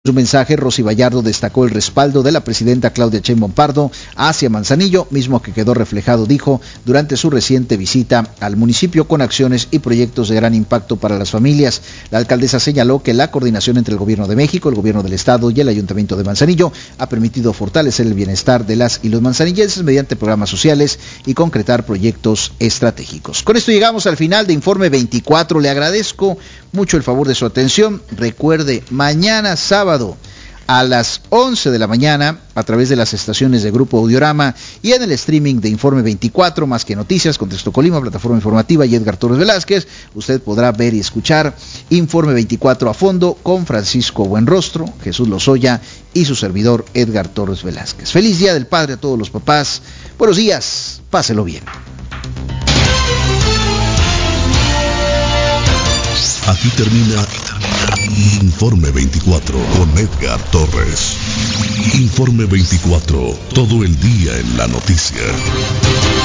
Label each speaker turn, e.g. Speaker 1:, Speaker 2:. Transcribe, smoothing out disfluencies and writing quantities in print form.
Speaker 1: En su mensaje, Rosy Vallardo destacó el respaldo de la presidenta Claudia Sheinbaum Pardo hacia Manzanillo, mismo que quedó reflejado, dijo, durante su reciente visita al municipio con acciones y proyectos de gran impacto para las familias. La alcaldesa señaló que la coordinación entre el gobierno de México, el gobierno del estado y el ayuntamiento de Manzanillo ha permitido fortalecer el bienestar de las y los manzanillenses mediante programas sociales y concretar proyectos estratégicos. Con esto llegamos al final de Informe 24. Le agradezco mucho el favor de su atención. Recuerde, mañana sábado a las 11 de la mañana, a través de las estaciones de Grupo Audiorama y en el streaming de Informe 24, Más que Noticias, Contexto Colima, Plataforma Informativa y Edgar Torres Velázquez, usted podrá ver y escuchar Informe 24 a fondo con Francisco Buenrostro, Jesús Lozoya y su servidor Edgar Torres Velázquez. Feliz Día del Padre a todos los papás. Buenos días, páselo bien.
Speaker 2: Aquí termina Informe 24 con Edgar Torres. Informe 24, todo el día en la noticia.